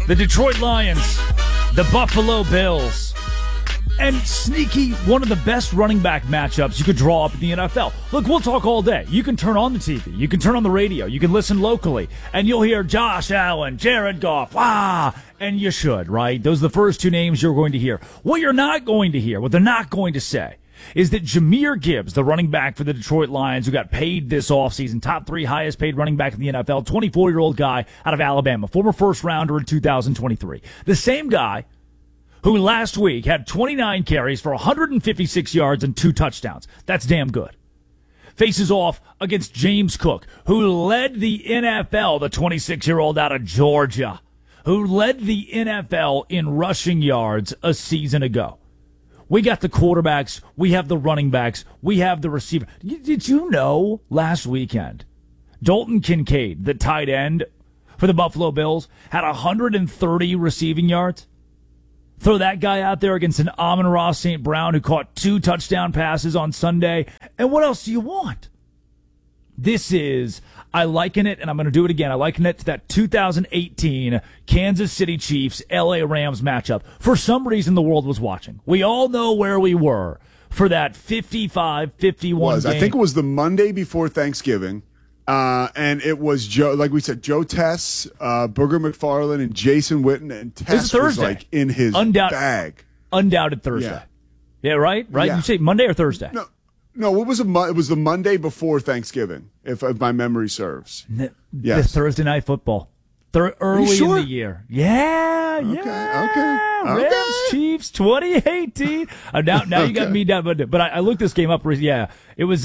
The Detroit Lions, the Buffalo Bills, and sneaky, one of the best running back matchups you could draw up in the NFL. Look, we'll talk all day. You can turn on the TV. You can turn on the radio. You can listen locally. And you'll hear Josh Allen, Jared Goff, and you should, right? Those are the first two names you're going to hear. What you're not going to hear, what they're not going to say, is that Jahmyr Gibbs, the running back for the Detroit Lions, who got paid this offseason, top 3 highest paid running back in the NFL, 24-year-old guy out of Alabama, former first-rounder in 2023. The same guy who last week had 29 carries for 156 yards and 2 touchdowns. That's damn good. Faces off against James Cook, who led the NFL, the 26-year-old out of Georgia, who led the NFL in rushing yards a season ago. We got the quarterbacks, we have the running backs, we have the receiver. Did you know last weekend, Dalton Kincaid, the tight end for the Buffalo Bills, had 130 receiving yards? Throw that guy out there against an Amon-Ra St. Brown who caught 2 touchdown passes on Sunday. And what else do you want? This is, I liken it, and I'm going to do it again, I liken it to that 2018 Kansas City Chiefs LA Rams matchup. For some reason, the world was watching. We all know where we were for that 55-51 game. I think it was the Monday before Thanksgiving. And it was Joe, like we said, Joe Tess, Booger McFarland, and Jason Witten, and Tess was like in his bag. Undoubted Thursday. Yeah, right? Yeah. You say Monday or Thursday? No, it was the Monday before Thanksgiving, if my memory serves. The Thursday night football. Early in the year. Yeah. Rams Chiefs 2018. Now you got me down, but I looked this game up. Yeah, it was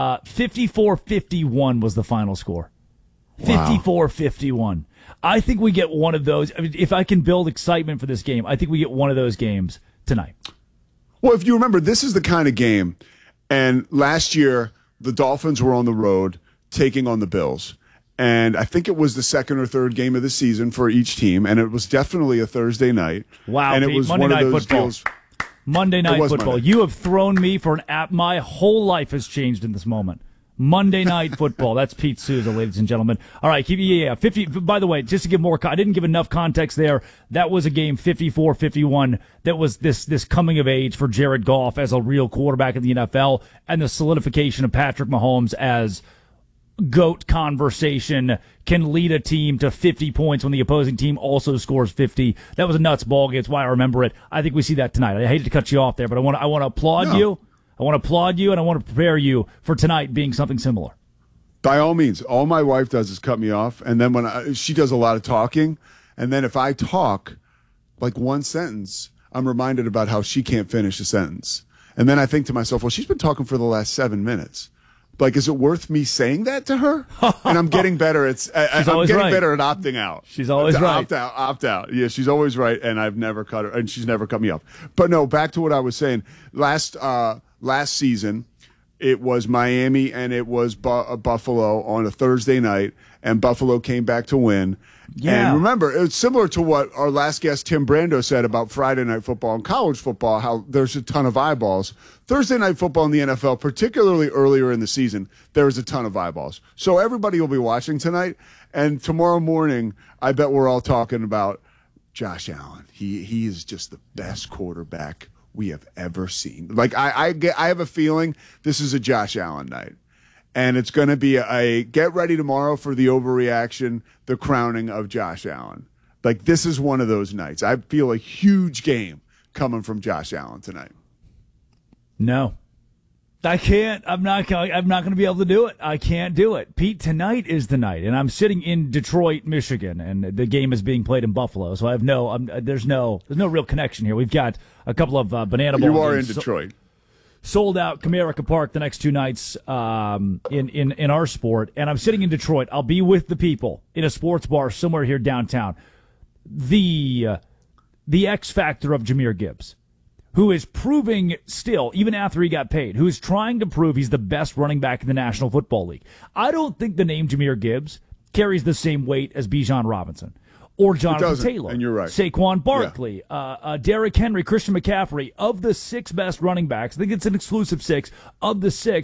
54-51 was the final score. 54-51. I think we get one of those. I mean, if I can build excitement for this game, I think we get one of those games tonight. Well, if you remember, this is the kind of game. And last year, the Dolphins were on the road taking on the Bills. And I think it was the second or third game of the season for each team. And it was definitely a Thursday night. Wow, and Pete, it was Monday one night of those football. deals. Monday night football. Monday. You have thrown me for an app. My whole life has changed in this moment. Monday night football. That's Pete Souza, ladies and gentlemen. All right, 50. By the way, just to give more, I didn't give enough context there. That was a game 54-51. That was this coming of age for Jared Goff as a real quarterback in the NFL, and the solidification of Patrick Mahomes as GOAT conversation can lead a team to 50 points when the opposing team also scores 50. That was a nuts ball game. That's why I remember it. I think we see that tonight. I hate to cut you off there, but I want to applaud you. I want to applaud you, and I want to prepare you for tonight being something similar. By all means. All my wife does is cut me off, and then she does a lot of talking, and then if I talk like one sentence, I'm reminded about how she can't finish a sentence. And then I think to myself, well, she's been talking for the last 7 minutes. Like, is it worth me saying that to her? And I'm getting better at better at opting out. She's always right. Opt out. Yeah, she's always right, and I've never cut her, and she's never cut me off. But no, back to what I was saying. Last season, it was Miami and it was Buffalo on a Thursday night, and Buffalo came back to win. Yeah. And remember, it's similar to what our last guest, Tim Brando, said about Friday night football and college football, how there's a ton of eyeballs. Thursday night football in the NFL, particularly earlier in the season, there's a ton of eyeballs. So everybody will be watching tonight, and tomorrow morning, I bet we're all talking about Josh Allen. He is just the best quarterback we have ever seen. Like, I have a feeling this is a Josh Allen night. And it's going to be a get ready tomorrow for the overreaction, the crowning of Josh Allen. Like, this is one of those nights. I feel a huge game coming from Josh Allen tonight. No, I can't. I'm not going to be able to do it. I can't do it. Pete, tonight is the night, and I'm sitting in Detroit, Michigan, and the game is being played in Buffalo. So I have there's no real connection here. We've got a couple of banana ball. You are in Detroit. Sold out Comerica Park the next 2 nights in our sport, and I'm sitting in Detroit. I'll be with the people in a sports bar somewhere here downtown. The X factor of Jahmyr Gibbs, who is proving still, even after he got paid, who is trying to prove he's the best running back in the National Football League. I don't think the name Jahmyr Gibbs carries the same weight as Bijan Robinson or Jonathan Taylor, and you're right. Saquon Barkley, Derrick Henry, Christian McCaffrey. Of the 6 best running backs, I think it's an exclusive 6. Of the 6,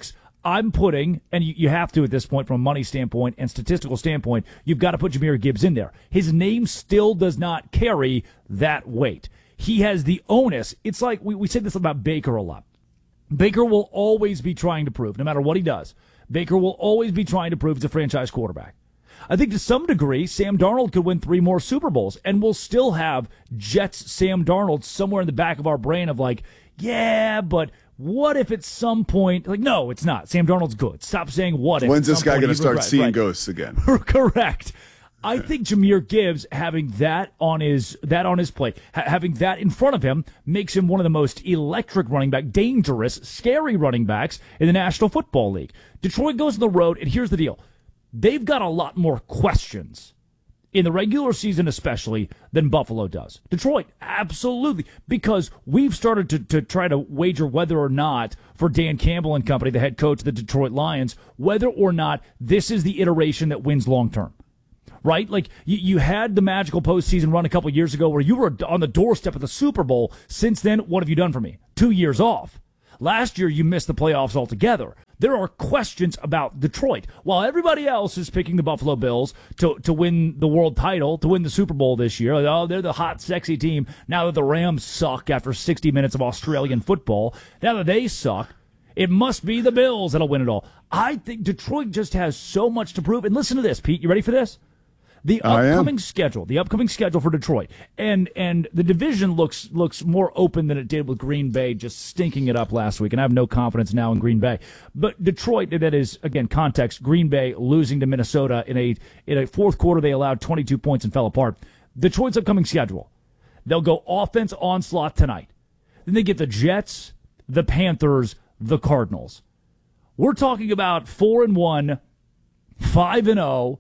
I'm putting, and you have to at this point from a money standpoint and statistical standpoint, you've got to put Jahmyr Gibbs in there. His name still does not carry that weight. He has the onus. It's like we say this about Baker a lot. Baker will always be trying to prove, no matter what he does, Baker will always be trying to prove he's a franchise quarterback. I think to some degree, Sam Darnold could win 3 more Super Bowls, and we'll still have Jets Sam Darnold somewhere in the back of our brain of like, yeah, but what if at some point, like, no, it's not. Sam Darnold's good. Stop saying what if. When's this guy going to start seeing ghosts again? Correct. I think Jahmyr Gibbs having that on his plate, having that in front of him, makes him one of the most electric running back, dangerous, scary running backs in the National Football League. Detroit goes on the road, and here's the deal. They've got a lot more questions in the regular season especially than Buffalo does. Detroit, absolutely, because we've started to try to wager whether or not for Dan Campbell and company, the head coach of the Detroit Lions, whether or not this is the iteration that wins long term. Right? Like, you had the magical postseason run a couple years ago where you were on the doorstep of the Super Bowl. Since then, what have you done for me? 2 years off. Last year, you missed the playoffs altogether. There are questions about Detroit. While everybody else is picking the Buffalo Bills to win the world title, to win the Super Bowl this year, oh, they're the hot, sexy team. Now that the Rams suck after 60 minutes of Australian football, now that they suck, it must be the Bills that'll win it all. I think Detroit just has so much to prove. And listen to this, Pete. You ready for this? The upcoming schedule for Detroit, and the division looks more open than it did with Green Bay just stinking it up last week, and I have no confidence now in Green Bay. But Detroit, that is, again, context, Green Bay losing to Minnesota in a fourth quarter, they allowed 22 points and fell apart. Detroit's upcoming schedule, they'll go offense onslaught tonight. Then they get the Jets, the Panthers, the Cardinals. We're talking about 4-1, 5-0.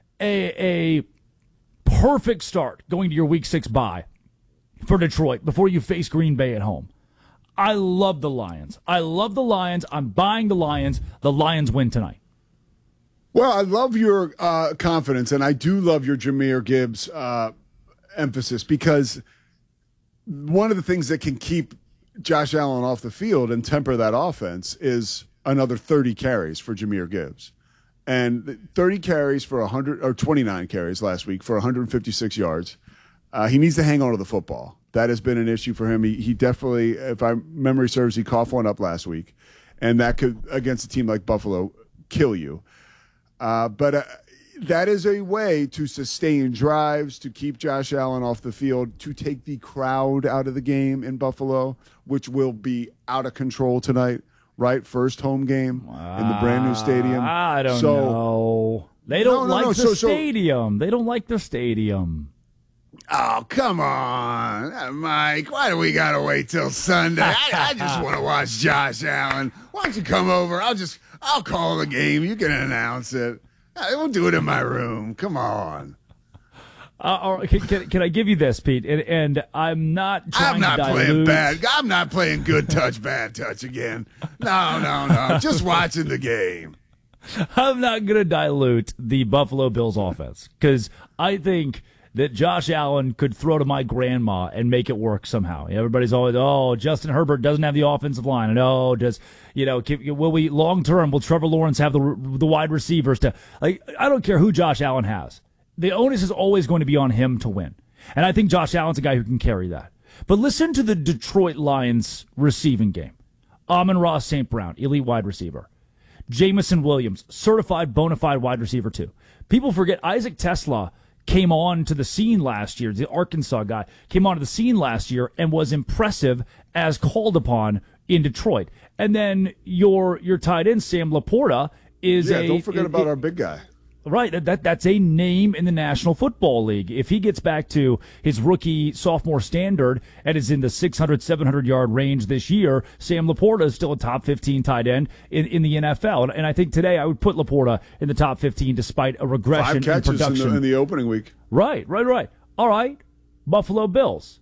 A perfect start going to your Week 6 bye for Detroit before you face Green Bay at home. I love the Lions. I'm buying the Lions. The Lions win tonight. Well, I love your confidence, and I do love your Jahmyr Gibbs emphasis, because one of the things that can keep Josh Allen off the field and temper that offense is another 30 carries for Jahmyr Gibbs. And 30 carries for 100, or 29 carries last week for 156 yards. He needs to hang on to the football. That has been an issue for him. He definitely, if my memory serves, he coughed one up last week, and that could, against a team like Buffalo, kill you. But that is a way to sustain drives, to keep Josh Allen off the field, to take the crowd out of the game in Buffalo, which will be out of control tonight. Right, first home game in the brand new stadium. I don't know. They don't like the stadium. They don't like their stadium. Oh, come on, Mike. Why do we gotta wait till Sunday? I just want to watch Josh Allen. Why don't you come over? I'll call the game. You can announce it. We'll do it in my room. Come on. Can I give you this, Pete? And I'm not trying to dilute. Playing bad. I'm not playing good touch, bad touch again. No. Just watching the game. I'm not going to dilute the Buffalo Bills offense, because I think that Josh Allen could throw to my grandma and make it work somehow. Everybody's always, Justin Herbert doesn't have the offensive line. And will we long term, will Trevor Lawrence have the wide receivers to, I don't care who Josh Allen has. The onus is always going to be on him to win. And I think Josh Allen's a guy who can carry that. But listen to the Detroit Lions receiving game. Amon-Ra St. Brown, elite wide receiver. Jamison Williams, certified bona fide wide receiver too. People forget Isaac Tesla came on to the scene last year. The Arkansas guy came onto the scene last year and was impressive as called upon in Detroit. And then your tight end, Sam Laporta, don't forget about our big guy. Right, that's a name in the National Football League. If he gets back to his rookie sophomore standard and is in the 600, 700-yard range this year, Sam Laporta is still a top 15 tight end in the NFL. And I think today I would put Laporta in the top 15 despite a regression in production. 5 catches in the opening week. Right. All right, Buffalo Bills.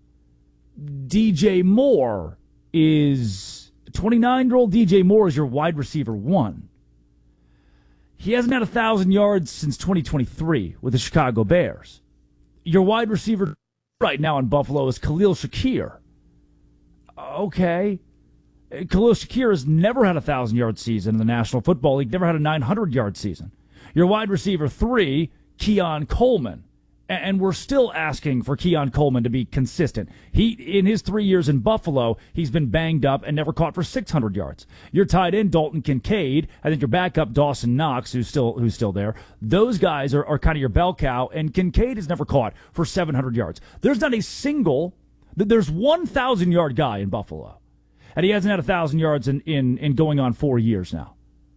DJ Moore is 29-year-old DJ Moore is your wide receiver 1. He hasn't had 1,000 yards since 2023 with the Chicago Bears. Your wide receiver right now in Buffalo is Khalil Shakir. Okay. Khalil Shakir has never had a 1,000-yard season in the National Football League, never had a 900-yard season. Your wide receiver 3, Keon Coleman. And we're still asking for Keon Coleman to be consistent. In his 3 years in Buffalo, he's been banged up and never caught for 600 yards. Your tight end, Dalton Kincaid. I think your backup, Dawson Knox, who's still there. Those guys are kind of your bell cow, and Kincaid has never caught for 700 yards. There's not a single, there's 1,000-yard guy in Buffalo, and he hasn't had 1,000 yards in going on 4 years now.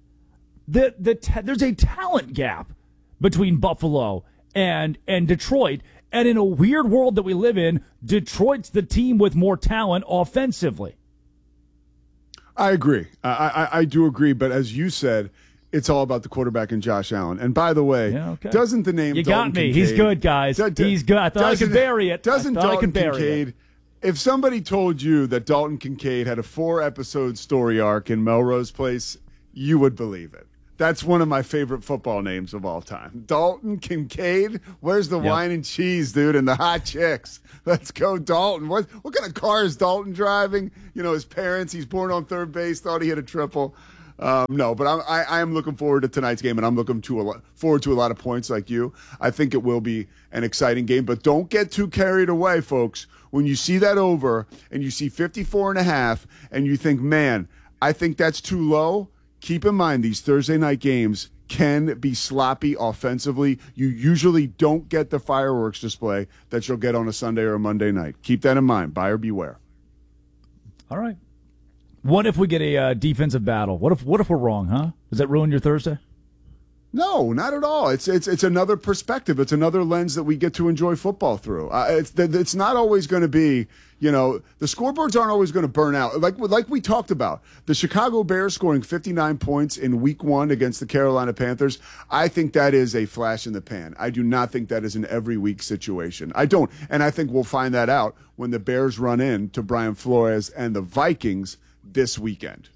There's a talent gap between Buffalo and Detroit, and in a weird world that we live in, Detroit's the team with more talent offensively. I agree. I do agree, but as you said, it's all about the quarterback and Josh Allen. And by the way, doesn't the name you Dalton got me? Kincaid, he's good, guys. He's good. I thought I could bury it. Doesn't Dalton Kincaid? If somebody told you that Dalton Kincaid had a 4-episode story arc in Melrose Place, you would believe it. That's one of my favorite football names of all time. Dalton Kincaid. Where's the wine and cheese, dude, and the hot chicks? Let's go, Dalton. What kind of car is Dalton driving? You know, his parents, he's born on third base, thought he hit a triple. No, but I am looking forward to tonight's game, and I'm looking forward to a lot of points like you. I think it will be an exciting game, but don't get too carried away, folks. When you see that over and you see 54.5 and you think, man, I think that's too low, keep in mind these Thursday night games can be sloppy offensively. You usually don't get the fireworks display that you'll get on a Sunday or a Monday night. Keep that in mind. Buyer beware. All right. What if we get a defensive battle? What if we're wrong, huh? Does that ruin your Thursday? No, not at all. It's another perspective. It's another lens that we get to enjoy football through. It's not always going to be, you know, the scoreboards aren't always going to burn out. Like we talked about, the Chicago Bears scoring 59 points in Week 1 against the Carolina Panthers. I think that is a flash in the pan. I do not think that is an every week situation. I don't, and I think we'll find that out when the Bears run in to Brian Flores and the Vikings this weekend.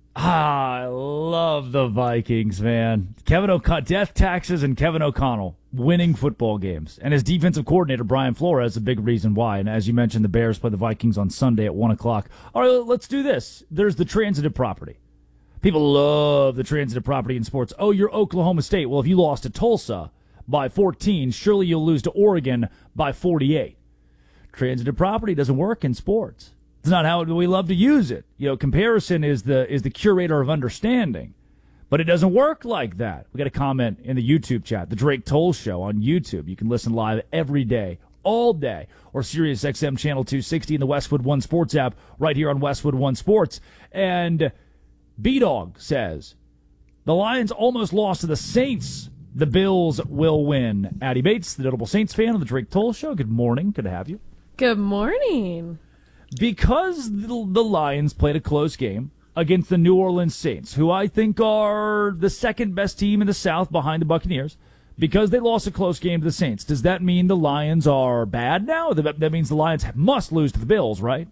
I love the Vikings, man. Death taxes and Kevin O'Connell winning football games. And his defensive coordinator, Brian Flores, is a big reason why. And as you mentioned, the Bears play the Vikings on Sunday at 1 o'clock. All right, let's do this. There's the transitive property. People love the transitive property in sports. Oh, you're Oklahoma State. Well, if you lost to Tulsa by 14, surely you'll lose to Oregon by 48. Transitive property doesn't work in sports. It's not how we love to use it. You know, comparison is the curator of understanding, but it doesn't work like that. We got a comment in the YouTube chat, the Drake Toll Show on YouTube. You can listen live every day, all day, or Sirius XM Channel 260 in the Westwood One Sports app right here on Westwood One Sports. And B-Dog says, the Lions almost lost to the Saints. The Bills will win. Addie Bates, the notable Saints fan on the Drake Toll Show. Good morning. Good to have you. Good morning. Because the Lions played a close game against the New Orleans Saints, who I think are the second best team in the South behind the Buccaneers, because they lost a close game to the Saints, does that mean the Lions are bad now? That means the Lions must lose to the Bills, right?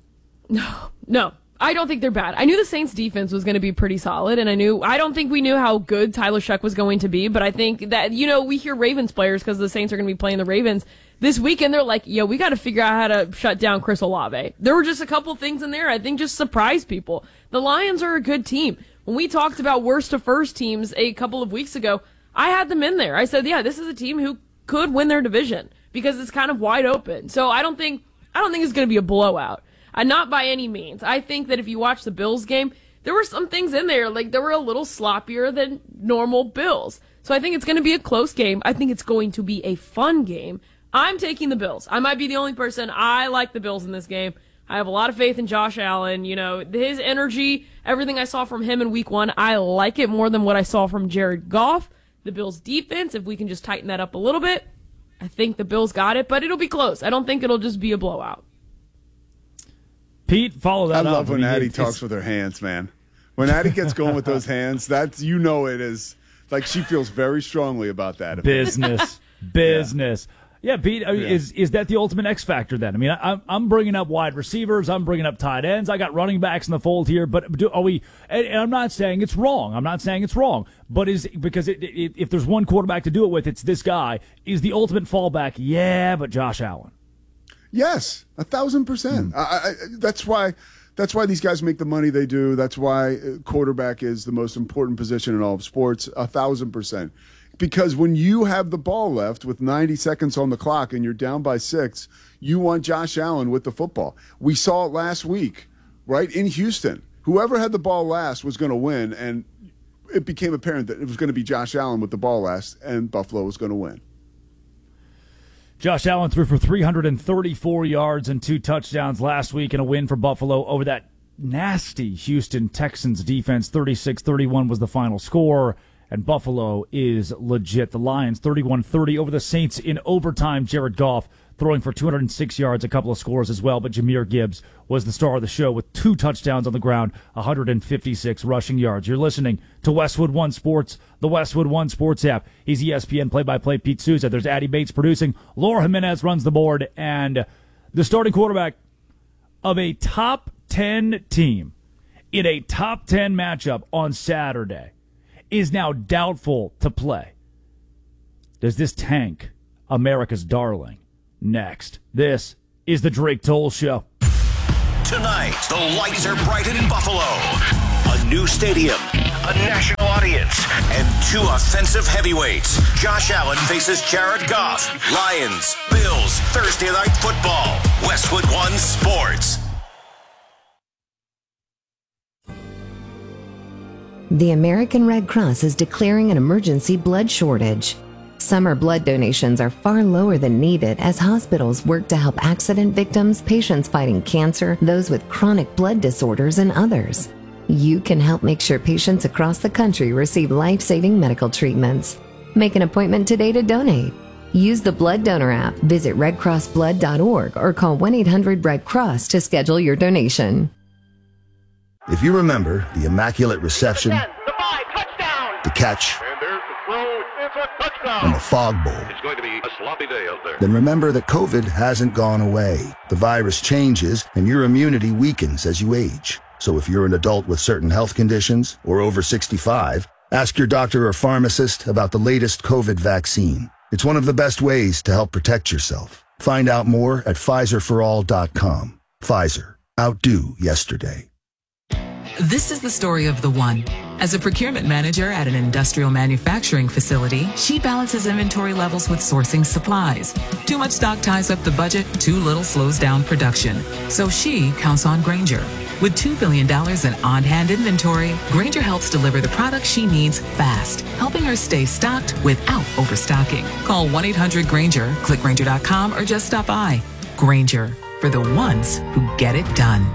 No. I don't think they're bad. I knew the Saints defense was going to be pretty solid, and I don't think we knew how good Tyler Shuck was going to be, but I think that, you know, we hear Ravens players because the Saints are going to be playing the Ravens this weekend. They're like, yo, we got to figure out how to shut down Chris Olave. There were just a couple things in there I think just surprised people. The Lions are a good team. When we talked about worst to first teams a couple of weeks ago, I had them in there. I said, yeah, this is a team who could win their division because it's kind of wide open. So I don't think it's going to be a blowout. Not by any means. I think that if you watch the Bills game, there were some things in there, like they were a little sloppier than normal Bills. So I think it's going to be a close game. I think it's going to be a fun game. I'm taking the Bills. I might be the only person. I like the Bills in this game. I have a lot of faith in Josh Allen. You know, his energy, everything I saw from him in Week 1, I like it more than what I saw from Jared Goff. The Bills' defense, if we can just tighten that up a little bit, I think the Bills got it, but it'll be close. I don't think it'll just be a blowout. Pete, follow that up. I love when Addie talks with her hands, man. When Addie gets going with those hands, that's, you know, it is like she feels very strongly about that. Business. Yeah, Pete, is that the ultimate X factor then? I mean, I'm bringing up wide receivers, I'm bringing up tight ends, I got running backs in the fold here, but are we? And I'm not saying it's wrong. But because if there's one quarterback to do it with, it's this guy. Is the ultimate fallback? Yeah, but Josh Allen. Yes, 1,000%. That's why That's why these guys make the money they do. That's why quarterback is the most important position in all of sports, 1,000%. Because when you have the ball left with 90 seconds on the clock and you're down by 6, you want Josh Allen with the football. We saw it last week, right, in Houston. Whoever had the ball last was going to win, and it became apparent that it was going to be Josh Allen with the ball last, and Buffalo was going to win. Josh Allen threw for 334 yards and 2 touchdowns last week in a win for Buffalo over that nasty Houston Texans defense. 36-31 was the final score, and Buffalo is legit. The Lions 31-30 over the Saints in overtime. Jared Goff throwing for 206 yards, a couple of scores as well, but Jahmyr Gibbs was the star of the show with 2 touchdowns on the ground, 156 rushing yards. You're listening to Westwood One Sports, the Westwood One Sports app. He's ESPN play-by-play Pete Souza. There's Addy Bates producing. Laura Jimenez runs the board, and the starting quarterback of a top 10 team in a top 10 matchup on Saturday is now doubtful to play. Does this tank America's darling? Next, this is the Drake Toll Show. Tonight, the lights are bright in Buffalo. A new stadium, a national audience, and 2 offensive heavyweights. Josh Allen faces Jared Goff. Lions, Bills, Thursday Night Football. Westwood One Sports. The American Red Cross is declaring an emergency blood shortage. Summer blood donations are far lower than needed as hospitals work to help accident victims, patients fighting cancer, those with chronic blood disorders, and others. You can help make sure patients across the country receive life-saving medical treatments. Make an appointment today to donate. Use the Blood Donor app, visit redcrossblood.org, or call 1-800-RED-CROSS to schedule your donation. If you remember the immaculate reception, the catch, and the fog bowl, it's going to be a sloppy day out there. Then remember that COVID hasn't gone away. The virus changes and your immunity weakens as you age. So if you're an adult with certain health conditions or over 65, ask your doctor or pharmacist about the latest COVID vaccine. It's one of the best ways to help protect yourself. Find out more at PfizerForAll.com. Pfizer. Outdo yesterday. This is the story of the one. As a procurement manager at an industrial manufacturing facility, she balances inventory levels with sourcing supplies. Too much stock ties up the budget, too little slows down production. So she counts on Grainger. With $2 billion in on-hand inventory, Grainger helps deliver the products she needs fast, helping her stay stocked without overstocking. Call 1-800-GRAINGER, click Grainger.com, or just stop by. Grainger, for the ones who get it done.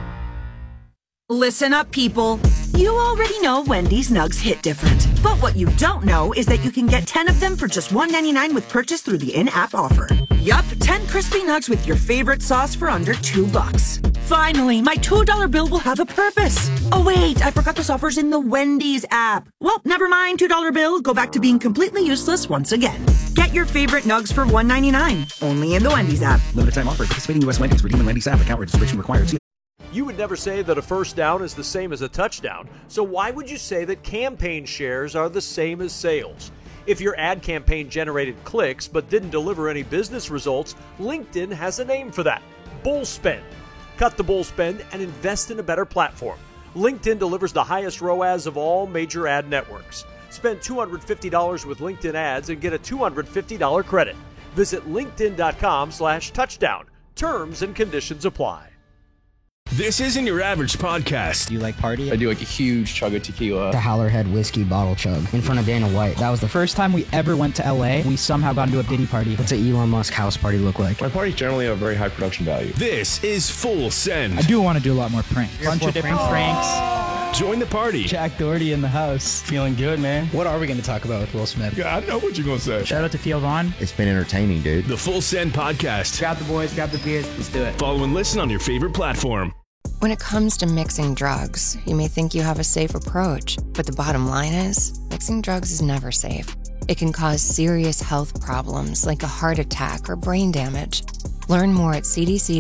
Listen up, people. You already know Wendy's nugs hit different. But what you don't know is that you can get 10 of them for just $1.99 with purchase through the in-app offer. Yup, 10 crispy nugs with your favorite sauce for under $2. Finally, my $2 bill will have a purpose. Oh wait, I forgot this offer's in the Wendy's app. Well, never mind, $2 bill. Go back to being completely useless once again. Get your favorite nugs for $1.99. Only in the Wendy's app. Limited time offer. Participating U.S. Wendy's. Redeem in Wendy's app. Account registration required. You would never say that a first down is the same as a touchdown, so why would you say that campaign shares are the same as sales? If your ad campaign generated clicks but didn't deliver any business results, LinkedIn has a name for that: bull spend. Cut the bull spend and invest in a better platform. LinkedIn delivers the highest ROAS of all major ad networks. Spend $250 with LinkedIn ads and get a $250 credit. Visit linkedin.com/touchdown. Terms and conditions apply. This isn't your average podcast. Do you like party? I do like a huge chug of tequila. The Howlerhead whiskey bottle chug in front of Dana White. That was the first time we ever went to LA. We somehow got into a Diddy party. What's an Elon Musk house party look like? My parties generally have very high production value. This is Full Send. I do want to do a lot more pranks. Bunch of different pranks. Join the party. Jack Doherty in the house. Feeling good, man. What are we going to talk about with Will Smith? Yeah, I know what you're going to say. Shout out to Theo Vaughn. It's been entertaining, dude. The Full Send podcast. Grab the boys, grab the beers. Let's do it. Follow and listen on your favorite platform. When it comes to mixing drugs, you may think you have a safe approach, but the bottom line is, mixing drugs is never safe. It can cause serious health problems like a heart attack or brain damage. Learn more at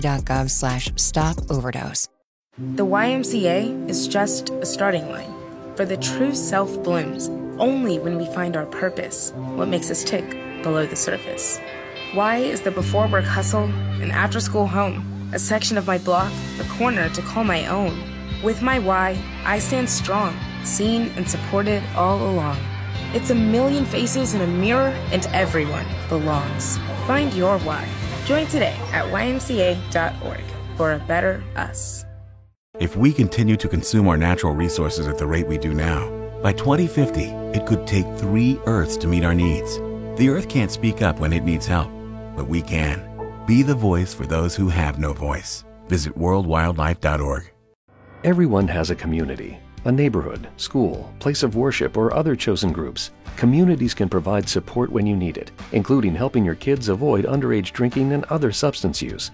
cdc.gov/stop-overdose. The YMCA is just a starting line, for the true self blooms only when we find our purpose, what makes us tick below the surface. Y is the before-work hustle and after-school home, a section of my block, a corner to call my own. With my why, I stand strong, seen and supported all along. It's a million faces in a mirror, and everyone belongs. Find your why. Join today at ymca.org for a better us. If we continue to consume our natural resources at the rate we do now, by 2050, it could take 3 Earths to meet our needs. The Earth can't speak up when it needs help, but we can. Be the voice for those who have no voice. Visit worldwildlife.org. Everyone has a community, a neighborhood, school, place of worship, or other chosen groups. Communities can provide support when you need it, including helping your kids avoid underage drinking and other substance use.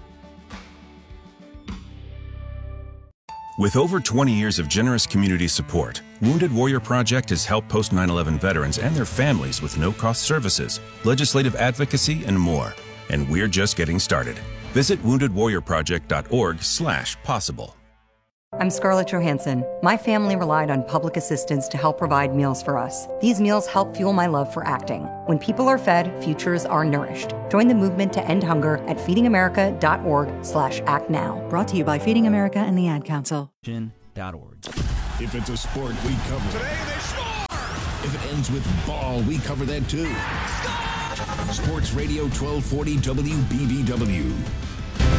With over 20 years of generous community support, Wounded Warrior Project has helped post 9/11 veterans and their families with no-cost services, legislative advocacy, and more. And we're just getting started. Visit woundedwarriorproject.org/possible. I'm Scarlett Johansson. My family relied on public assistance to help provide meals for us. These meals help fuel my love for acting. When people are fed, futures are nourished. Join the movement to end hunger at feedingamerica.org/actnow. Brought to you by Feeding America and the Ad Council. If it's a sport, we cover it. Today they score! If it ends with ball, we cover that too. Score! Sports Radio 1240 WBBW.